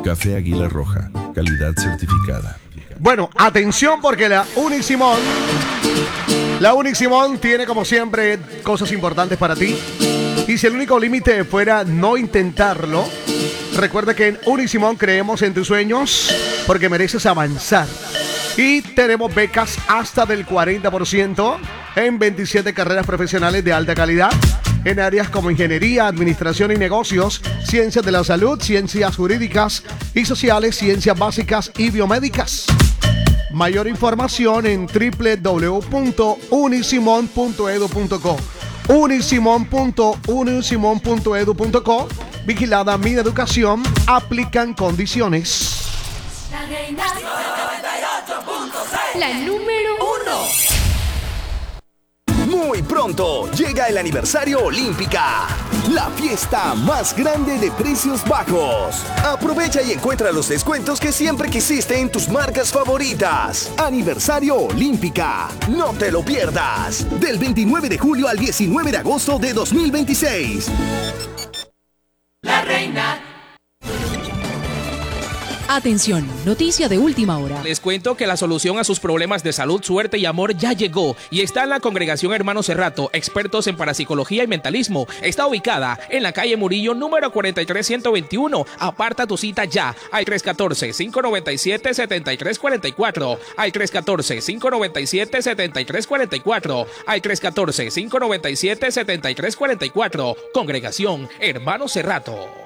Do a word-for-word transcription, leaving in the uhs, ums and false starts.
Café Águila Roja, calidad certificada. Bueno, atención porque la Unisimón, la Unisimón tiene como siempre cosas importantes para ti. Y si el único límite fuera no intentarlo, recuerda que en Unisimón creemos en tus sueños porque mereces avanzar. Y tenemos becas hasta del cuarenta por ciento en veintisiete carreras profesionales de alta calidad en áreas como ingeniería, administración y negocios, ciencias de la salud, ciencias jurídicas y sociales, ciencias básicas y biomédicas. Mayor información en doble u doble u doble u punto unisimón punto edu punto co. unisimón punto edu punto co. Vigilada Mi Educación. Aplican condiciones. La reina noventa y ocho punto seis. La número uno. Muy pronto llega el aniversario Olímpica, la fiesta más grande de precios bajos. Aprovecha y encuentra los descuentos que siempre quisiste en tus marcas favoritas. Aniversario Olímpica, no te lo pierdas. Del veintinueve de julio al diecinueve de agosto de dos mil veintiséis. La reina. Atención, noticia de última hora. Les cuento que la solución a sus problemas de salud, suerte y amor ya llegó y está en la Congregación Hermano Cerrato, expertos en parapsicología y mentalismo. Está ubicada en la calle Murillo, número cuarenta y tres ciento veintiuno. Aparta tu cita ya al tres uno cuatro, cinco nueve siete, siete tres cuatro cuatro, al tres uno cuatro, cinco nueve siete, siete tres cuatro cuatro, al tres uno cuatro, cinco nueve siete, siete tres cuatro cuatro. Congregación Hermano Cerrato.